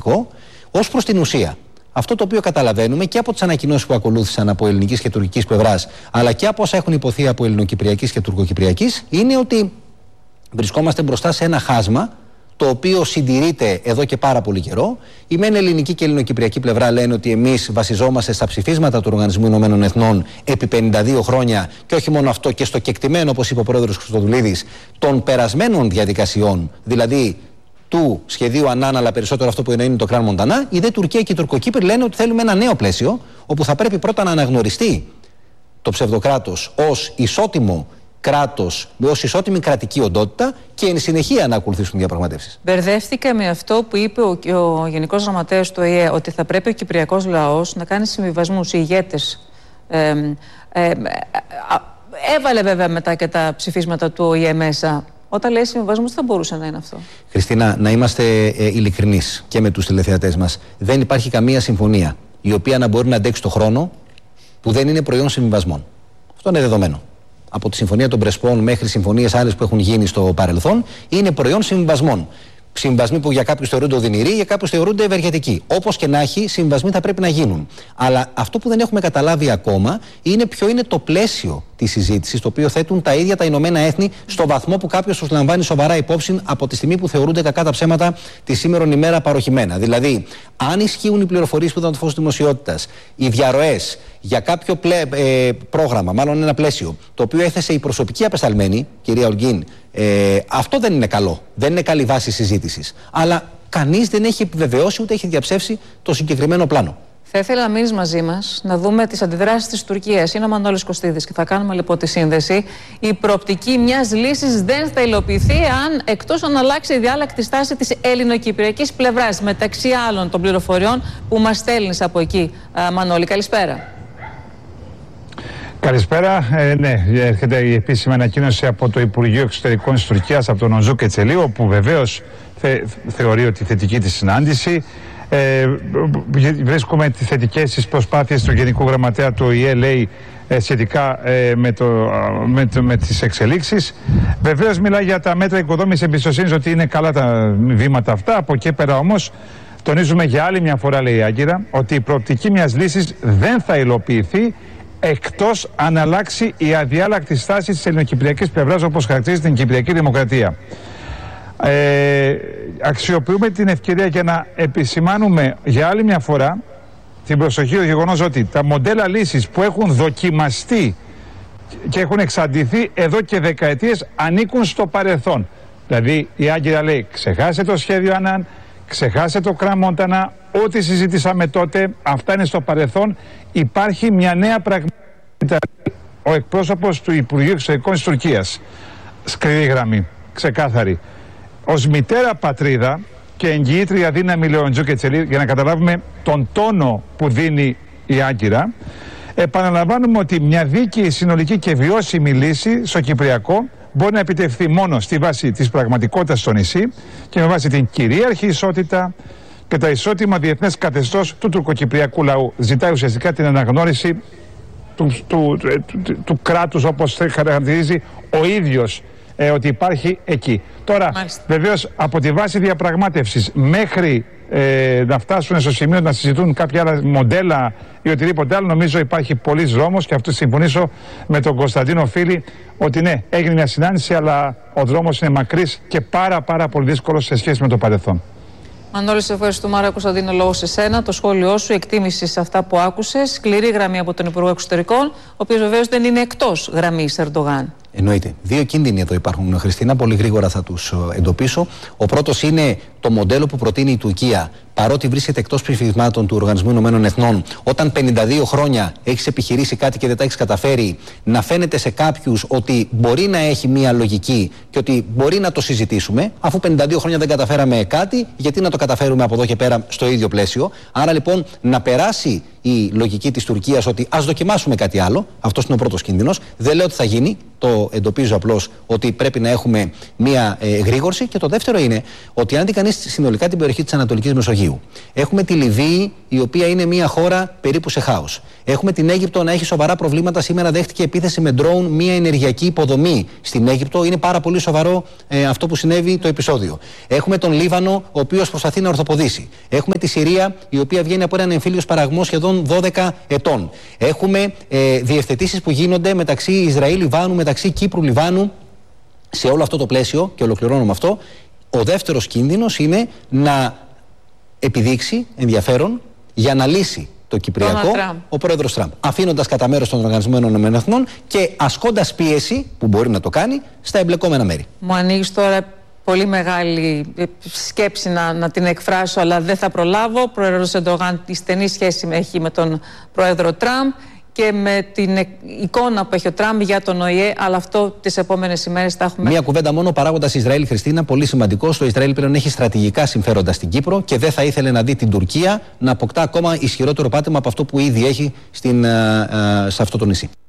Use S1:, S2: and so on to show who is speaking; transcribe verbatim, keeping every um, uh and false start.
S1: σημαντικό. Ως προς την ουσία, αυτό το οποίο καταλαβαίνουμε και από τις ανακοινώσεις που ακολούθησαν από ελληνικής και τουρκικής πλευράς, αλλά και από όσα έχουν υποθεί από ελληνοκυπριακής και τουρκοκυπριακής, είναι ότι βρισκόμαστε μπροστά σε ένα χάσμα το οποίο συντηρείται εδώ και πάρα πολύ καιρό. Η μεν ελληνική και ελληνοκυπριακή πλευρά λένε ότι εμείς βασιζόμαστε στα ψηφίσματα του Οργανισμού Ηνωμένων Εθνών επί πενήντα δύο χρόνια και όχι μόνο αυτό, και στο κεκτημένο, όπως είπε ο πρόεδρος Χριστοδουλίδης, των περασμένων διαδικασιών, δηλαδή του σχεδίου Ανάν, αλλά περισσότερο αυτό που είναι το Κραν Μοντανά. Η δε Τουρκία και οι Τουρκοκύπροι λένε ότι θέλουμε ένα νέο πλαίσιο, όπου θα πρέπει πρώτα να αναγνωριστεί το ψευδοκράτος ως ισότιμο κράτος, ως ισότιμη κρατική οντότητα, και εν συνεχεία να ακολουθήσουν διαπραγματεύσεις.
S2: Μπερδεύτηκα με αυτό που είπε ο, ο Γενικός Γραμματέας του Ο Η Ε, ότι θα πρέπει ο κυπριακός λαός να κάνει συμβιβασμούς. Οι ηγέτες ε, ε, ε, ε, έβαλε βέβαια μετά και τα ψηφίσματα του Ο Η Ε μέσα. Όταν λέει συμβιβασμούς, θα μπορούσε να είναι αυτό.
S1: Χριστίνα, να είμαστε ε, ειλικρινείς και με τους τηλεθεατές μας. Δεν υπάρχει καμία συμφωνία η οποία να μπορεί να αντέξει το χρόνο που δεν είναι προϊόν συμβιβασμών. Αυτό είναι δεδομένο. Από τη Συμφωνία των Πρεσπών μέχρι συμφωνίες άλλες που έχουν γίνει στο παρελθόν, είναι προϊόν συμβιβασμών. Συμβασμοί που για κάποιους θεωρούνται οδυνηροί, για κάποιους θεωρούνται ευεργετικοί. Όπως και να έχει, συμβασμοί θα πρέπει να γίνουν. Αλλά αυτό που δεν έχουμε καταλάβει ακόμα είναι ποιο είναι το πλαίσιο της συζήτησης, το οποίο θέτουν τα ίδια τα Ηνωμένα Έθνη, στο βαθμό που κάποιος τους λαμβάνει σοβαρά υπόψη από τη στιγμή που θεωρούνται κακά τα ψέματα τη σήμερον ημέρα παροχημένα. Δηλαδή, αν ισχύουν οι πληροφορίες που ήταν το φως της δημοσιότητας, οι διαρροές για κάποιο πλε, ε, πρόγραμμα, μάλλον ένα πλαίσιο, το οποίο έθεσε η προσωπική απεσταλμένη, κυρία Ολγκίν, ε, αυτό δεν είναι καλό. Δεν είναι καλή βάση συζήτησης. Αλλά κανείς δεν έχει επιβεβαιώσει ούτε έχει διαψεύσει το συγκεκριμένο πλάνο.
S2: Θα ήθελα να μείνεις μαζί μας, να δούμε τις αντιδράσεις της Τουρκίας. Είναι ο Μανώλης Κωστίδης και θα κάνουμε λοιπόν τη σύνδεση. Η προοπτική μιας λύσης δεν θα υλοποιηθεί αν, εκτός αν αλλάξει η διάλακτη στάση της ελληνοκυπριακής πλευράς, μεταξύ άλλων των πληροφοριών που μας στέλνεις από εκεί. Α, Μανώλη, καλησπέρα.
S3: Καλησπέρα. Ε, ναι, έρχεται η επίσημη ανακοίνωση από το Υπουργείο Εξωτερικών της Τουρκίας, από τον Οζού Κετσελίου, όπου βεβαίως θε, θεωρεί ότι θετική τη συνάντηση. Ε, βρίσκουμε τις θετικές τις προσπάθειες του Γενικού Γραμματέα του Ο Η Ε, λέει, ε, σχετικά ε, με, το, με, το, με τις εξελίξεις. Βεβαίως μιλάει για τα μέτρα οικοδόμησης εμπιστοσύνης, ότι είναι καλά τα βήματα αυτά. Από εκεί πέρα όμως τονίζουμε για άλλη μια φορά, λέει η Άγκυρα, ότι η προοπτική μιας λύσης δεν θα υλοποιηθεί εκτός αν αλλάξει η αδιάλακτη στάση της ελληνοκυπριακής πλευράς, όπως χαρακτηρίζει την Κυπριακή Δημοκρατία. Ε, αξιοποιούμε την ευκαιρία για να επισημάνουμε για άλλη μια φορά την προσοχή, το γεγονός ότι τα μοντέλα λύσης που έχουν δοκιμαστεί και έχουν εξαντληθεί εδώ και δεκαετίες ανήκουν στο παρελθόν. Δηλαδή η Άγκυρα λέει, ξεχάστε το σχέδιο Ανάν, ξεχάστε το Κραν Μοντανά, ό,τι συζητήσαμε τότε, αυτά είναι στο παρελθόν. Υπάρχει μια νέα πραγματικότητα. Ο εκπρόσωπος του Υπουργείου Εξωτερικών της Τουρκίας, σκληρή γραμμή, ξεκάθαρη, ως μητέρα πατρίδα και εγγυήτρια δύναμη, λέει ο Οντζού Κετσελίου, για να καταλάβουμε τον τόνο που δίνει η Άγκυρα, επαναλαμβάνουμε ότι μια δίκαιη, συνολική και βιώσιμη λύση στο Κυπριακό μπορεί να επιτευχθεί μόνο στη βάση της πραγματικότητας στο νησί και με βάση την κυρίαρχη ισότητα και τα ισότιμα διεθνές καθεστώς του τουρκοκυπριακού λαού. Ζητάει ουσιαστικά την αναγνώριση του, του, του, του, του κράτους, όπως χαρακτηρίζει ο ίδιος, ε, ότι υπάρχει εκεί. Τώρα, βεβαίως, από τη βάση διαπραγμάτευσης μέχρι ε, να φτάσουν στο σημείο να συζητούν κάποια άλλα μοντέλα ή οτιδήποτε άλλο, νομίζω υπάρχει πολλής δρόμος, και αυτό συμφωνήσω με τον Κωνσταντίνο Φίλη, ότι ναι, έγινε μια συνάντηση, αλλά ο δρόμος είναι μακρύς και πάρα πάρα πολύ δύσκολος σε σχέση με το παρελθόν.
S2: Μανώλη, σε ευχαριστούμε. Άρα, Κωνσταντίνο, λόγο σε σένα. Το σχόλιο σου, η εκτίμηση σε αυτά που άκουσες. Σκληρή γραμμή από τον Υπουργό Εξωτερικών, ο οποίος βεβαίως δεν είναι εκτός γραμμής Ερντογάν.
S1: Εννοείται. Δύο κίνδυνοι εδώ υπάρχουν, Χριστίνα. Πολύ γρήγορα θα τους εντοπίσω. Ο πρώτος είναι το μοντέλο που προτείνει η Τουρκία, παρότι βρίσκεται εκτός ψηφισμάτων του Οργανισμού Ηνωμένων Εθνών, όταν πενήντα δύο χρόνια έχεις επιχειρήσει κάτι και δεν τα έχεις καταφέρει, να φαίνεται σε κάποιους ότι μπορεί να έχει μία λογική και ότι μπορεί να το συζητήσουμε, αφού πενήντα δύο χρόνια δεν καταφέραμε κάτι, γιατί να το καταφέρουμε από εδώ και πέρα στο ίδιο πλαίσιο. Άρα λοιπόν να περάσει η λογική της Τουρκίας ότι ας δοκιμάσουμε κάτι άλλο. Αυτός είναι ο πρώτος κίνδυνος. Δεν λέω ότι θα γίνει. Το εντοπίζω απλώς ότι πρέπει να έχουμε μία ε, γρήγορση. Και το δεύτερο είναι ότι αν δει κανείς συνολικά την περιοχή της Ανατολικής Μεσογείου, έχουμε τη Λιβύη, η οποία είναι μία χώρα περίπου σε χάος. Έχουμε την Αίγυπτο να έχει σοβαρά προβλήματα. Σήμερα δέχτηκε επίθεση με ντρόουν μία ενεργειακή υποδομή στην Αίγυπτο. Είναι πάρα πολύ σοβαρό ε, αυτό που συνέβη το επεισόδιο. Έχουμε τον Λίβανο, ο οποίος προσπαθεί να ορθοποδήσει. Έχουμε τη Συρία, η οποία βγαίνει από έναν εμφύλιος παραγμό σχεδόν δώδεκα ετών. Έχουμε ε, διευθετήσεις που γίνονται μεταξύ Ισραήλ-Λιβάνου, μεταξύ Κύπρου-Λιβάνου. Σε όλο αυτό το πλαίσιο, και ολοκληρώνω με αυτό, ο δεύτερος κίνδυνος είναι να επιδείξει ενδιαφέρον για να λύσει το Κυπριακό ο πρόεδρος Τραμπ. Αφήνοντας κατά μέρος τον Οργανισμό Ηνωμένων Εθνών και ασκώντας πίεση, που μπορεί να το κάνει, στα εμπλεκόμενα μέρη.
S2: Μου ανοίγεις τώρα πολύ μεγάλη σκέψη να, να την εκφράσω, αλλά δεν θα προλάβω. Ο πρόεδρος Ερντογάν τη στενή σχέση έχει με τον πρόεδρο Τραμπ και με την εικόνα που έχει ο Τραμπ για τον Ο Η Ε, αλλά αυτό τις επόμενες ημέρες θα έχουμε.
S1: Μία κουβέντα μόνο, παράγοντας Ισραήλ, Χριστίνα, πολύ σημαντικό. Το Ισραήλ πλέον έχει στρατηγικά συμφέροντα στην Κύπρο και δεν θα ήθελε να δει την Τουρκία να αποκτά ακόμα ισχυρότερο πάτημα από αυτό που ήδη έχει στην, σε αυτό το νησί.